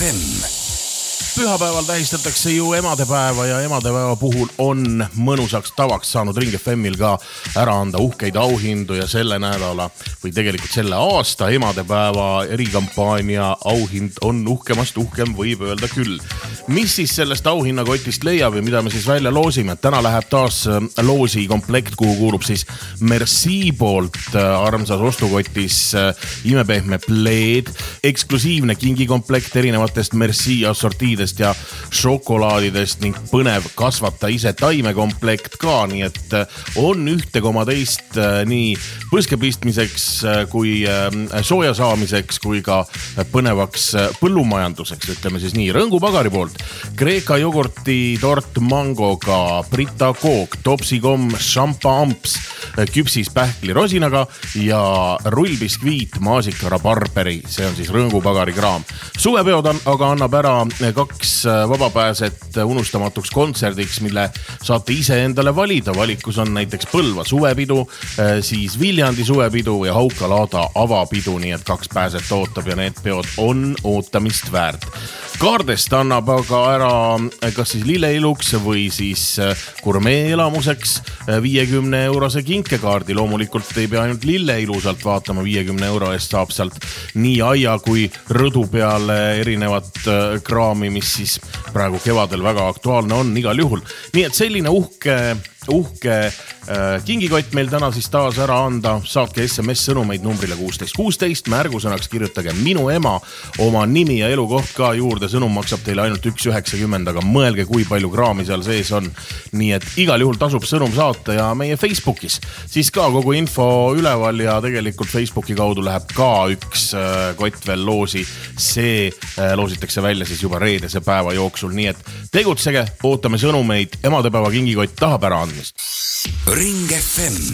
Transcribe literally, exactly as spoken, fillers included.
F M. Pühapäeval tähistatakse ju emadepäeva ja emadepäeva puhul on mõnusaks tavaks saanud Ring F M-il ka ära anda uhkeid auhindu ja selle nädala või tegelikult selle aasta emadepäeva erikampaania auhind on uhkemast uhkem, võib öelda küll. Mis siis sellest auhinnakotist leiab ja mida me siis välja loosime? Täna läheb taas loosi komplekt, kuhu kuulub siis Merci poolt armsas ostukotis imepehme pleed, eksklusiivne kingikomplekt erinevatest Merci assortiidest ja šokolaadidest ning põnev kasvata ise taimekomplekt ka, nii et on ühte koma teist nii põskepistmiseks kui sooja saamiseks kui ka põnevaks põllumajanduseks, ütleme siis nii. Rõngu Pagari poolt Kreeka jogurti tort mangoga, Brita kook, topsikom, šampa amps, küpsis pähkli rosinaga ja rullbiskviit maasikara barberi, see on siis Rõngu Pagari kraam. Suvepeod aga annab ära kaks vabapääset unustamatuks kontserdiks, mille saate ise endale valida. Valikus on näiteks Põlva suvepidu, siis Viljandi suvepidu ja Hauka-Laada avapidu, nii et kaks pääset ootab ja need peod on ootamist väärt. Kaardest annab aga ära kas siis lilleiluks või siis gurmee elamuseks viiekümne eurose kinkekaardi. Loomulikult ei pea ainult lilleilusalt vaatama, viiekümne euro eest saab sealt nii aia kui rõdu peale erinevat kraami, mis siis praegu kevadel väga aktuaalne on igal juhul. Nii et selline uhke, uhke äh, kingikott meil täna siis taas ära anda. Saatke S M S sõnumeid numbrile kuusteist kuusteist, märgusõnaks kirjutage minu ema, oma nimi ja elukoht ka juurde. Sõnum maksab teile ainult üks üheksakümmend, aga mõelge, kui palju kraami seal sees on. Nii et igal juhul tasub sõnum saata ja meie Facebookis siis ka kogu info üleval ja tegelikult Facebooki kaudu läheb ka üks äh, kott veel loosi. See äh, loositakse välja siis juba reedese päeva jooksul, nii et tegutsege, ootame sõnumeid, emadepäeva kingikott tahab ära andmist. Ring F M.